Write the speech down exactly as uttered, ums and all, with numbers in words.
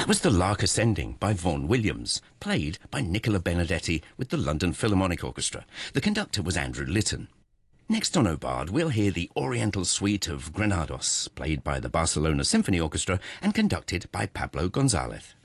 That was The Lark Ascending by Vaughan Williams, played by Nicola Benedetti with the London Philharmonic Orchestra. The conductor was Andrew Litton. Next on Obard, we'll hear the Oriental Suite of Granados, played by the Barcelona Symphony Orchestra and conducted by Pablo Gonzalez.